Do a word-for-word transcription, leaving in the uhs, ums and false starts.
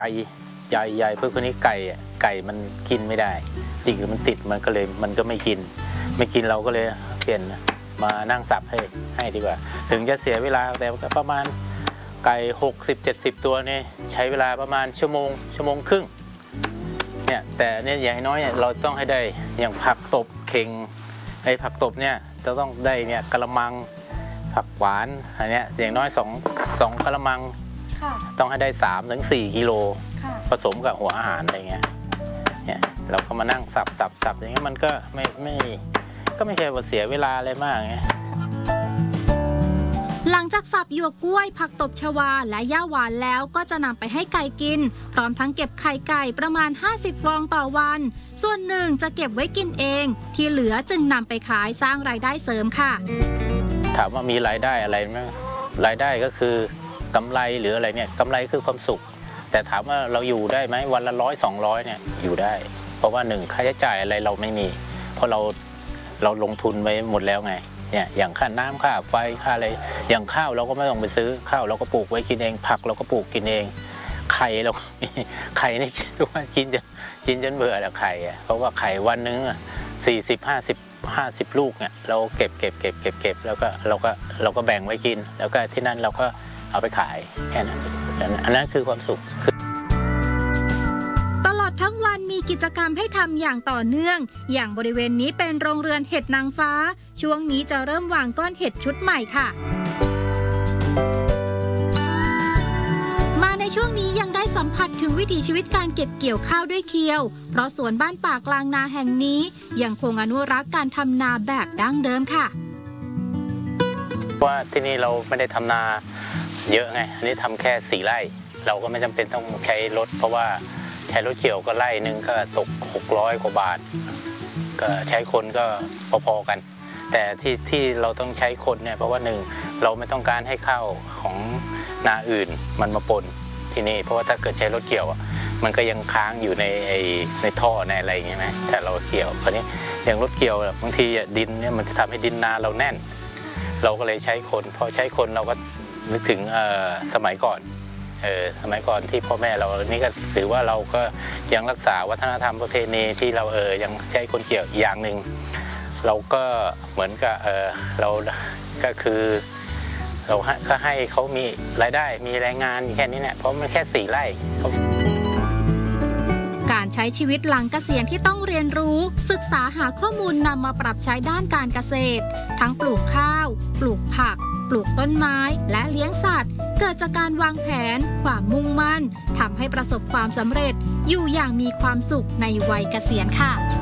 ไก่ใหญ่ๆเพื่อคนนี้ไก่ไก่มันกินไม่ได้จริงหรือมันติดมันก็เลยมันก็ไม่กินไม่กินเราก็เลยเปลี่ยนมานั่งสับให้ให้ดีกว่าถึงจะเสียเวลาแต่ก็ประมาณไก่หกสิบเจ็ดสิบตัวนี่ใช้เวลาประมาณชั่วโมงชั่วโมงครึ่งเนี่ยแต่เนี่ยอย่างน้อยเนี่ยเราต้องให้ได้อย่างผักตบเข่งไอ้ผักตบเนี่ยจะต้องได้เนี่ยกะละมังผักหวานอันเนี้ยอย่างน้อยสองสองกะละมังต้องให้ได้สามถึงสี่กิโลผสมกับหัวอาหารอะไรเงี้ยเนี่ยเราก็มานั่งสับสับสับอย่างเงี้ยมันก็ไม่ไม่ก็ไม่ใช่ว่าเสียเวลาอะไรมากไงหลังจากสับหยวกกล้วยผักตบชวาและหญ้าหวานแล้วก็จะนำไปให้ไก่กินพร้อมทั้งเก็บไข่ไก่ประมาณห้าสิบฟองต่อวันส่วนหนึ่งจะเก็บไว้กินเองที่เหลือจึงนำไปขายสร้างรายได้เสริมค่ะถามว่ามีรายได้อะไรไหมรายได้ก็คือกำไรหรืออะไรเนี่ยกำไรคือความสุขแต่ถามว่าเราอยู่ได้ไหมวันละร้อยสองร้อยเนี่ยอยู่ได้เพราะว่าหนึ่งค่าใช้จ่ายอะไรเราไม่มีเพราะเราเราลงทุนไว้หมดแล้วไงเนี่ยอย่างค่าน้ำค่าไฟค่าอะไรอย่างข้าวเราก็ไม่ต้องไปซื้อข้าวเราก็ปลูกไว้กินเองผักเราก็ปลูกกินเองไข่เราไข่นี่ทุกวันกินจนกินจนเบื่อแล้วไข่อ่ะเพราะว่าไข่วันนึงสี่สิบห้าสิบห้าสิบลูกเนี่ยเราเก็บเก็บเก็บเก็บเก็บแล้วก็เราก็เราก็แบ่งไว้กินแล้วก็ที่นั่นเราก็เอาไปขายแค่นั้นอันนั้นคือความสุขตลอดทั้งวันมีกิจกรรมให้ทำอย่างต่อเนื่องอย่างบริเวณนี้เป็นโรงเรือนเห็ดนางฟ้าช่วงนี้จะเริ่มวางก้อนเห็ดชุดใหม่ค่ะมาในช่วงนี้ยังได้สัมผัสถึงวิถีชีวิตการเก็บเกี่ยวข้าวด้วยเคียวเพราะสวนบ้านป่ากลางนาแห่งนี้ยังคงอนุรักษ์การทำนาแบบดั้งเดิมค่ะว่าที่นี่เราไม่ได้ทำนาเยอะไงอันนี้ทำแค่สี่ไร่เราก็ไม่จำเป็นต้องใช้รถเพราะว่าใช้รถเกี่ยวก็ไร่นึงก็ตกหกร้อยกว่าบาทก็ใช้คนก็พอๆกันแต่ที่ที่เราต้องใช้คนเนี่ยเพราะว่าหนึ่งเราไม่ต้องการให้ข้าวของนาอื่นมันมาปนที่นี่เพราะว่าถ้าเกิดใช้รถเกี่ยวมันก็ยังค้างอยู่ในในท่อในอะไรอย่างเงี้ยไหมแต่เราเกี่ยวคราวนี้อย่างรถเกี่ยวบางทีดินเนี่ยมันจะทำให้ดินนาเราแน่นเราก็เลยใช้คนพอใช้คนเราก็นึกถึงสมัยก่อนเออสมัยก่อนที่พ่อแม่เรานี่ก็ถือว่าเราก็ยังรักษาวัฒนธรรมประเพณีที่เราเออยังใช้คนเกี่ยวอย่างหนึ่งเราก็เหมือนกับเออเราก็คือเราก็ให้เขามีรายได้มีแรงงานแค่นี้เนี่ยเพราะมันแค่สี่ไร่การใช้ชีวิตหลังเกษียณที่ต้องเรียนรู้ศึกษาหาข้อมูลนำมาปรับใช้ด้านการเกษตรทั้งปลูกข้าวปลูกผักปลูกต้นไม้และเลี้ยงสัตว์เกิดจากการวางแผนความมุ่งมั่นทำให้ประสบความสำเร็จอยู่อย่างมีความสุขในวัยเกษียณค่ะ